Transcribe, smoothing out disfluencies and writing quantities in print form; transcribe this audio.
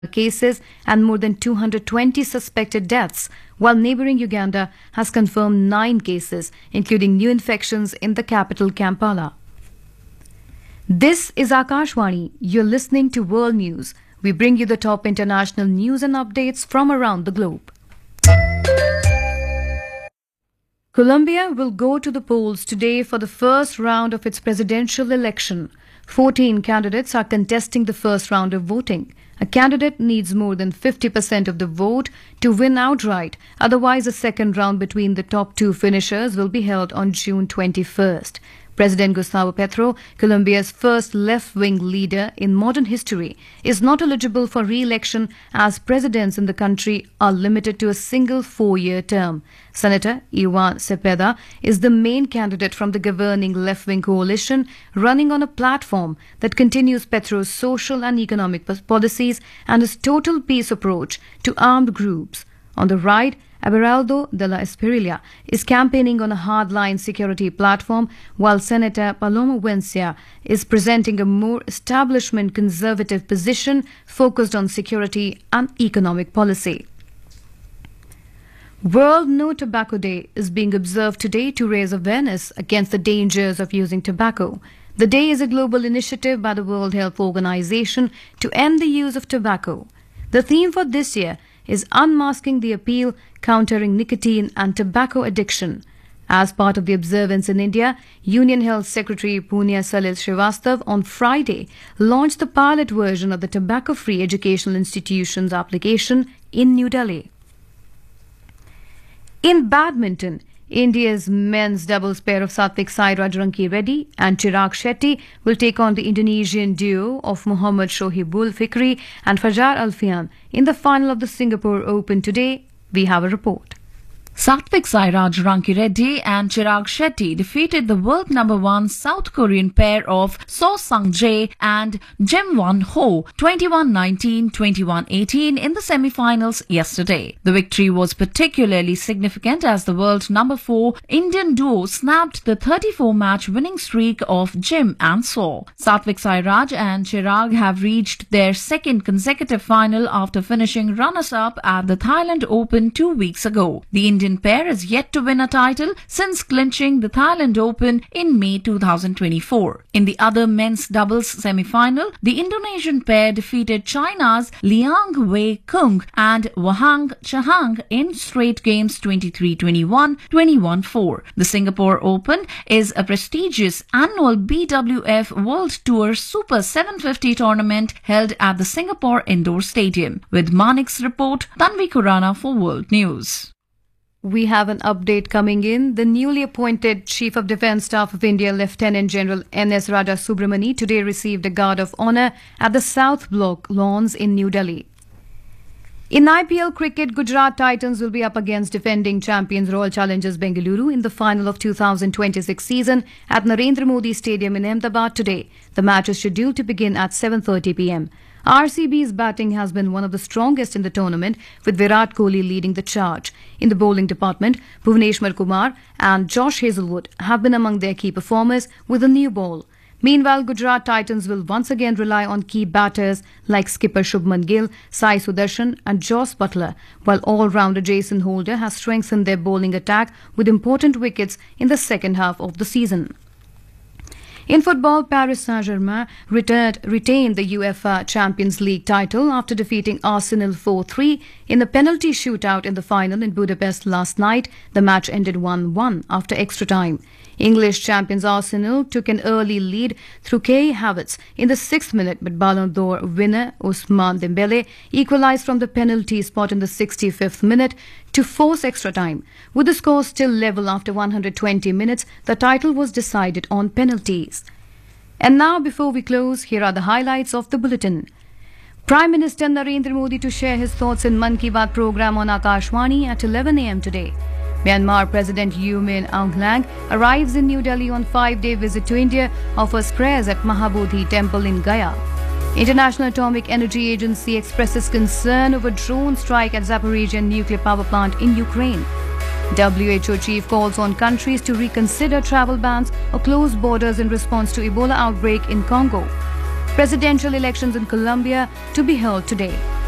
cases and more than 220 suspected deaths, while neighboring Uganda has confirmed 9 cases, including new infections in the capital Kampala. This is Akashwani. You're listening to World News. We bring you the top international news and updates from around the globe. Colombia will go to the polls today for the first round of its presidential election. 14 candidates are contesting the first round of voting. A candidate needs more than 50% of the vote to win outright. Otherwise, a second round between the top 2 finishers will be held on June 21st. President Gustavo Petro, Colombia's first left-wing leader in modern history, is not eligible for re-election as presidents in the country are limited to a single 4-year term. Senator Ivan Cepeda is the main candidate from the governing left-wing coalition, running on a platform that continues Petro's social and economic policies and his total peace approach to armed groups. On the right, Abelardo de la Espriella is campaigning on a hardline security platform, while Senator Paloma Valencia is presenting a more establishment conservative position focused on security and economic policy. World No Tobacco Day is being observed today to raise awareness against the dangers of using tobacco. The day is a global initiative by the World Health Organization to end the use of tobacco. The theme for this year is Unmasking the Appeal, Countering Nicotine and Tobacco Addiction. As part of the observance in India, Union Health Secretary Punya Salil Srivastav on Friday launched the pilot version of the Tobacco-Free Educational Institutions application in New Delhi. In badminton, India's men's doubles pair of Satvik Sairaj Rankireddy and Chirag Shetty will take on the Indonesian duo of Muhammad Shohibul Fikri and Fajar Alfian in the final of the Singapore Open today. We have a report. Satvik Sairaj Rankireddy and Chirag Shetty defeated the world number 1 South Korean pair of So Sang-jae and Jem Won Ho 21-19, 21-18 in the semi-finals yesterday. The victory was particularly significant as the world number 4 Indian duo snapped the 34-match winning streak of Jem and So. Satvik Sairaj and Chirag have reached their second consecutive final after finishing runners-up at the Thailand Open 2 weeks ago. The Indian pair is yet to win a title since clinching the Thailand Open in May 2024. In the other men's doubles semi-final, the Indonesian pair defeated China's Liang Wei Kung and Wahang Chahang in straight games 23-21, 21-4. The Singapore Open is a prestigious annual BWF World Tour Super 750 tournament held at the Singapore Indoor Stadium. With Manik's report, Tanvi Khurana for World News. We have an update coming in. The newly appointed Chief of Defence Staff of India, Lieutenant General N.S. Raja Subramani, today received a Guard of Honour at the South Block Lawns in New Delhi. In IPL cricket, Gujarat Titans will be up against defending champions Royal Challengers Bengaluru in the final of 2026 season at Narendra Modi Stadium in Ahmedabad today. The match is scheduled to begin at 7:30 p.m. RCB's batting has been one of the strongest in the tournament, with Virat Kohli leading the charge. In the bowling department, Bhuvneshwar Kumar and Josh Hazlewood have been among their key performers with a new ball. Meanwhile, Gujarat Titans will once again rely on key batters like skipper Shubman Gill, Sai Sudarshan and Jos Butler, while all-rounder Jason Holder has strengthened their bowling attack with important wickets in the second half of the season. In football, Paris Saint-Germain retained the UEFA Champions League title after defeating Arsenal 4-3 in a penalty shootout in the final in Budapest last night. The match ended 1-1 after extra time. English champions Arsenal took an early lead through Kai Havertz in the 6th minute, but Ballon d'Or winner Ousmane Dembele equalised from the penalty spot in the 65th minute to force extra time. With the score still level after 120 minutes, the title was decided on penalties. And now, before we close, here are the highlights of the bulletin. Prime Minister Narendra Modi to share his thoughts in Mann Ki Baat program on Akashwani at 11 a.m. today. Myanmar President U Min Aung Hlaing arrives in New Delhi on 5-day visit to India, offers prayers at Mahabodhi Temple in Gaya. International Atomic Energy Agency expresses concern over drone strike at Zaporizhzhia nuclear power plant in Ukraine. WHO chief calls on countries to reconsider travel bans or close borders in response to Ebola outbreak in Congo. Presidential elections in Colombia to be held today.